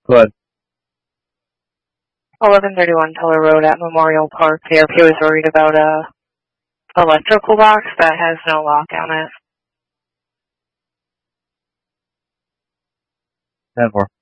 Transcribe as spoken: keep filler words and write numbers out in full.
Go ahead. eleven thirty-one Teller Road at Memorial Park. The R P O is worried about a electrical box that has no lock on it. ten four.